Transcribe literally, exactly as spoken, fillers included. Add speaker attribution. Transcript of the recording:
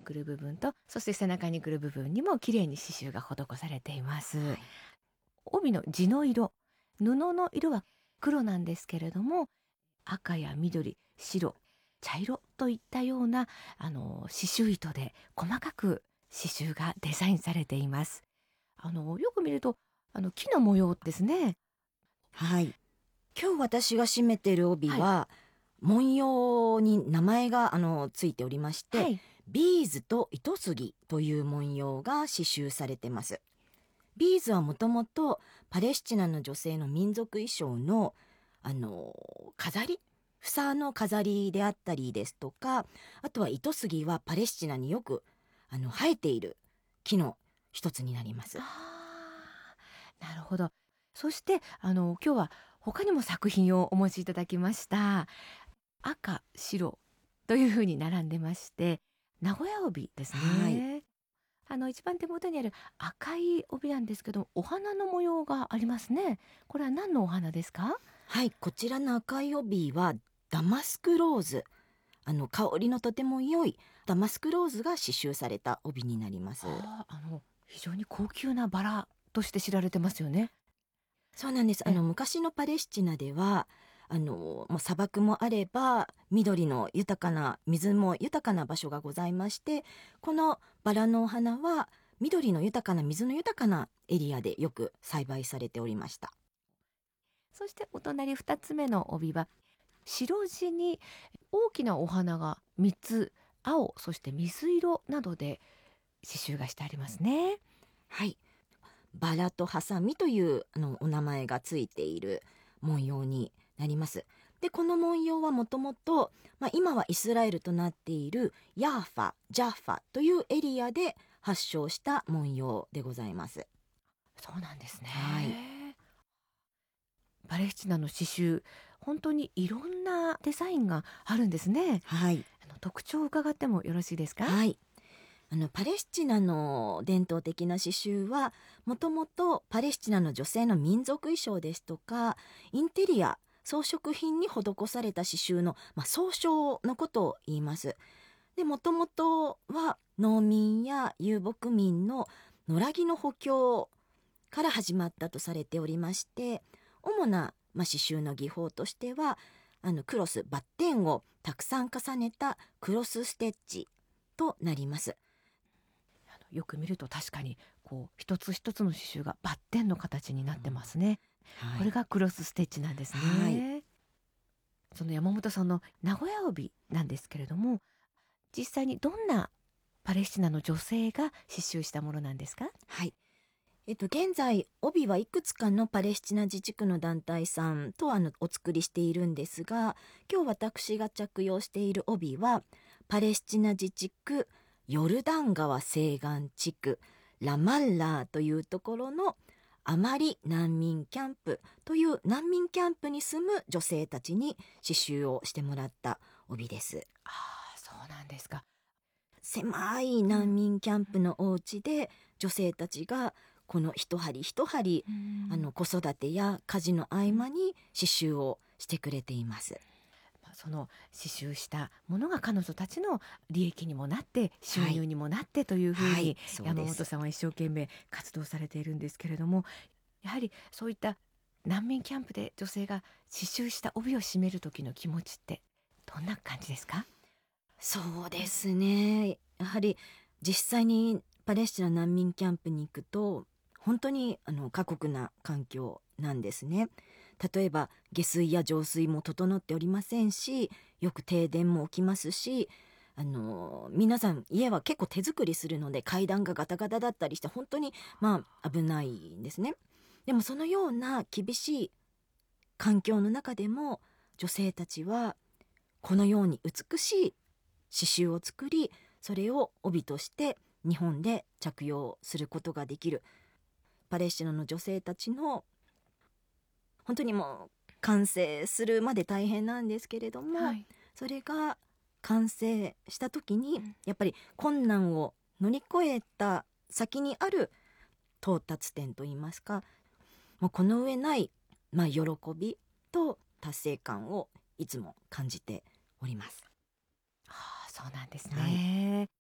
Speaker 1: 来る部分と、そして背中に来る部分にも綺麗に刺繍が施されています。
Speaker 2: はい。
Speaker 1: 帯の地の色、布の色は黒なんですけれども、赤や緑、白、茶色といったようなあの刺繍糸で細かく刺繍がデザインされています。あのよく見るとあの木の模様ですね。
Speaker 2: はい。今日私が締めている帯
Speaker 1: はい。
Speaker 2: は、文様に名前があのついておりまして、
Speaker 1: はい。
Speaker 2: ビーズと糸杉という文様が刺繍されてます。ビーズはもともとパレスチナの女性の民族衣装のあの飾り、房の飾りであったりですとか、あとは糸杉はパレスチナによくあの生えている木の一つになります。
Speaker 1: ああ、なるほど。そしてあの今日は他にも作品をお持ちいただきました。赤、白というふうに並んでまして、名古屋帯です
Speaker 2: はい。
Speaker 1: ね。あの一番手元にある赤い帯なんですけど、お花の模様がありますね。これは何のお花ですか？
Speaker 2: はい、こちらの赤い帯はダマスクローズ。あの香りのとても良いダマスクローズが刺繍された帯になります。
Speaker 1: はあ、あの非常に高級なバラとして知られてますよね。
Speaker 2: そうなんです。あ
Speaker 1: え、
Speaker 2: の昔のパレスチナではあのもう砂漠もあれば緑の豊かな水も豊かな場所がございまして、このバラのお花は緑の豊かな水の豊かなエリアでよく栽培されておりました。
Speaker 1: そしてお隣ふたつめの帯は白地に大きなお花がみっつ、青そして水色などで刺繍がしてありますね。
Speaker 2: はい、バラとハサミというあのお名前がついている文様になります。で、この文様はもともと、まあ、今はイスラエルとなっているヤーファ、ジャッファというエリアで発祥した文様でございます。
Speaker 1: そうなんです
Speaker 2: はい。
Speaker 1: ね。パレスチナの刺繍、本当にいろんなデザインがあるんですね。
Speaker 2: はい。
Speaker 1: あの特徴を伺ってもよろしいですか？
Speaker 2: はい。あの、パレスチナの伝統的な刺繍は、もともとパレスチナの女性の民族衣装ですとか、インテリア、装飾品に施された刺繍の、まあ、総称のことを言います。で、もともとは農民や遊牧民の野良着の補強から始まったとされておりまして、主な、まあ、刺繍の技法としては、あのクロス、バッテンをたくさん重ねたクロスステッチとなります。
Speaker 1: あのよく見ると確かにこう一つ一つの刺繍がバッテンの形になってますね。
Speaker 2: はい。
Speaker 1: これがクロスステッチなんです
Speaker 2: はい。
Speaker 1: ね。その山本さんの名古屋帯なんですけれども、実際にどんなパレスチナの女性が刺繍したものなんですか？
Speaker 2: はい。えっと、現在、帯はいくつかのパレスチナ自治区の団体さんとあのお作りしているんですが、今日私が着用している帯は、パレスチナ自治区ヨルダン川西岸地区ラマッラーというところのアマリ難民キャンプという難民キャンプに住む女性たちに刺繍をしてもらった帯です。
Speaker 1: ああ、そうなんですか。
Speaker 2: 狭い難民キャンプのお家で女性たちがこの一針一針
Speaker 1: うん、
Speaker 2: あの子育てや家事の合間に刺繍をしてくれています。
Speaker 1: まあその刺繍したものが彼女たちの利益にもなって収
Speaker 2: はい、
Speaker 1: 入にもなってというふう
Speaker 2: はい、
Speaker 1: に
Speaker 2: そうです。
Speaker 1: 山本さんは一生懸命活動されているんですけれども、やはりそういった難民キャンプで女性が刺繍した帯を締める時の気持ちってどんな感じですか？
Speaker 2: そうですね。やはり実際にパレスチナ難民キャンプに行くと本当にあの過酷な環境なんですね。例えば下水や浄水も整っておりませんし、よく停電も起きますし、あの皆さん家は結構手作りするので階段がガタガタだったりして本当にまあ危ないんですね。でもそのような厳しい環境の中でも女性たちはこのように美しい刺繍を作り、それを帯として日本で着用することができるパレスチナの女性たちの本当にもう完成するまで大変なんですけれども、
Speaker 1: はい。
Speaker 2: それが完成した時に
Speaker 1: うん、
Speaker 2: やっぱり困難を乗り越えた先にある到達点といいますか、もうこの上ない、まあ、喜びと達成感をいつも感じております。
Speaker 1: はあ、そうなんです
Speaker 2: はい。
Speaker 1: ね。